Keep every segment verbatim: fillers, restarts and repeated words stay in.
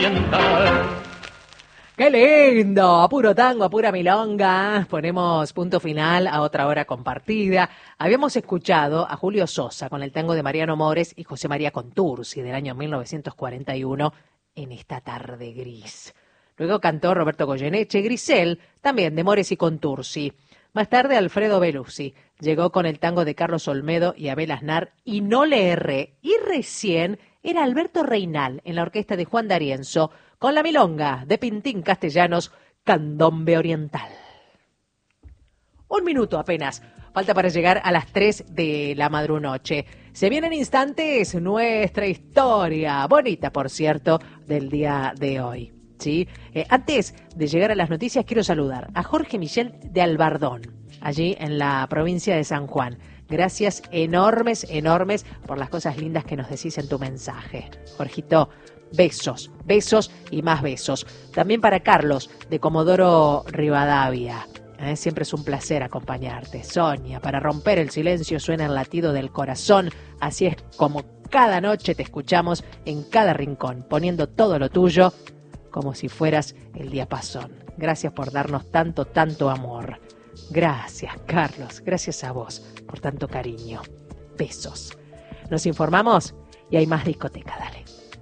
oriental. ¡Qué lindo! A puro tango, a pura milonga. Ponemos punto final a otra hora compartida. Habíamos escuchado a Julio Sosa con el tango de Mariano Mores y José María Contursi del año mil novecientos cuarenta y uno, En esta tarde gris. Luego cantó Roberto Goyeneche, Grisel, también de Mores y Contursi. Más tarde Alfredo Belusi llegó con el tango de Carlos Olmedo y Abel Aznar, Y no le erré. Y recién era Alberto Reinal en la orquesta de Juan D'Arienzo con la milonga de Pintín Castellanos, Candombe Oriental. Un minuto apenas falta para llegar a las tres de la madrunoche. Se viene en instantes nuestra historia, bonita por cierto, del día de hoy. ¿Sí? Eh, antes de llegar a las noticias quiero saludar a Jorge Michel de Albardón, allí en la provincia de San Juan. Gracias enormes, enormes por las cosas lindas que nos decís en tu mensaje. Jorgito, besos, besos y más besos. También para Carlos de Comodoro Rivadavia. Eh, siempre es un placer acompañarte. Sonia, para romper el silencio suena el latido del corazón. Así es como cada noche te escuchamos en cada rincón, poniendo todo lo tuyo como si fueras el diapasón. Gracias por darnos tanto, tanto amor. Gracias, Carlos. Gracias a vos por tanto cariño. Besos. Nos informamos y hay más discoteca. Dale.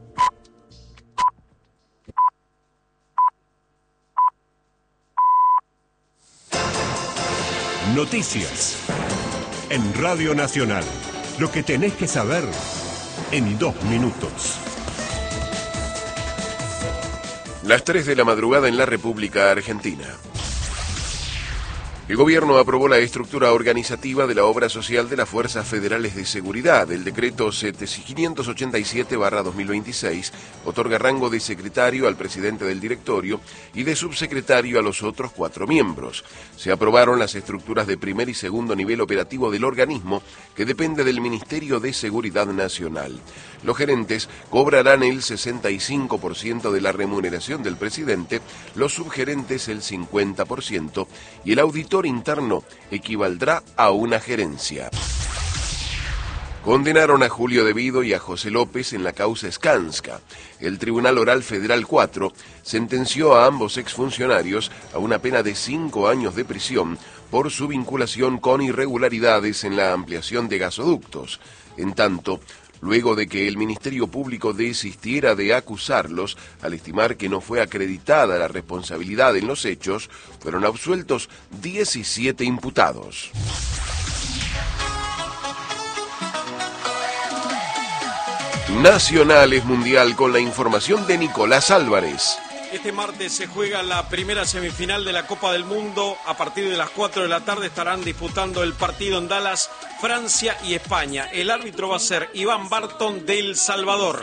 Noticias en Radio Nacional. Lo que tenés que saber en dos minutos. Las tres de la madrugada en la República Argentina. El gobierno aprobó la estructura organizativa de la obra social de las Fuerzas Federales de Seguridad. El decreto quinientos ochenta y siete barra dos mil veintiséis otorga rango de secretario al presidente del directorio y de subsecretario a los otros cuatro miembros. Se aprobaron las estructuras de primer y segundo nivel operativo del organismo, que depende del Ministerio de Seguridad Nacional. Los gerentes cobrarán el sesenta y cinco por ciento de la remuneración del presidente, los subgerentes el cincuenta por ciento y el auditor interno equivaldrá a una gerencia. Condenaron a Julio De Vido y a José López en la causa Skanska. El Tribunal Oral Federal cuatro sentenció a ambos exfuncionarios a una pena de cinco años de prisión por su vinculación con irregularidades en la ampliación de gasoductos. En tanto, luego de que el Ministerio Público desistiera de acusarlos, al estimar que no fue acreditada la responsabilidad en los hechos, fueron absueltos diecisiete imputados. Nacionales Mundial con la información de Nicolás Álvarez. Este martes se juega la primera semifinal de la Copa del Mundo. A partir de las cuatro de la tarde estarán disputando el partido en Dallas, Francia y España. El árbitro va a ser Iván Barton de El Salvador.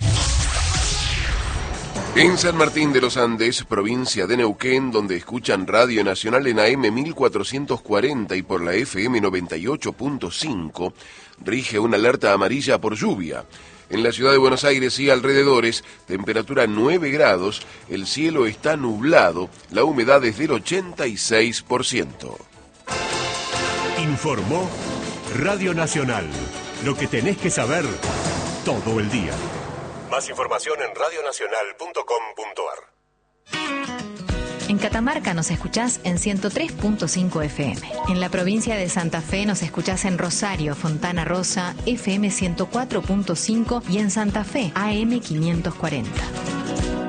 En San Martín de los Andes, provincia de Neuquén, donde escuchan Radio Nacional en A M mil cuatrocientos cuarenta y por la F M noventa y ocho punto cinco, rige una alerta amarilla por lluvia. En la ciudad de Buenos Aires y alrededores, temperatura nueve grados, el cielo está nublado, la humedad es del ochenta y seis por ciento. Informó Radio Nacional. Lo que tenés que saber todo el día. Más información en radio nacional punto com punto a r. En Catamarca nos escuchás en ciento tres punto cinco F M. En la provincia de Santa Fe nos escuchás en Rosario, Fontana Rosa, F M ciento cuatro punto cinco y en Santa Fe, A M quinientos cuarenta.